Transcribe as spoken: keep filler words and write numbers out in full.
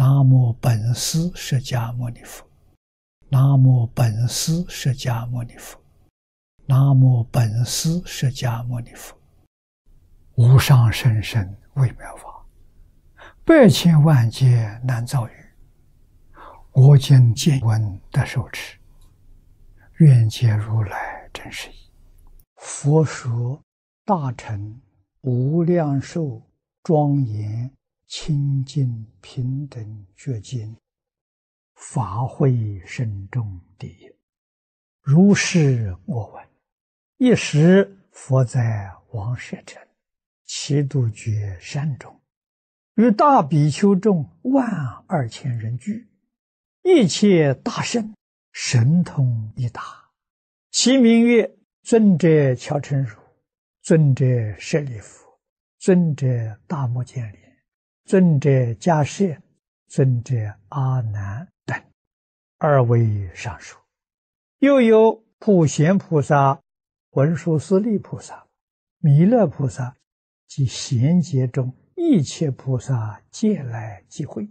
南无本师释迦牟尼佛，南无本师释迦牟尼佛，南无本师释迦牟尼佛。无上甚深微妙法，百千万劫难遭遇。我今见闻得受持，愿解如来真实义。佛说大乘无量寿庄严清净平等觉经，法会深重第一。如是我闻，一时佛在王舍城祇度觉山中，与大比丘众万二千人聚，一切大圣神通一达，其名曰尊者乔陈如、尊者舍利弗、尊者大目犍连、尊者迦叶、尊者阿难等，二位上述。又有普贤菩萨、文殊师利菩萨、弥勒菩萨及贤劫中一切菩萨皆来集会。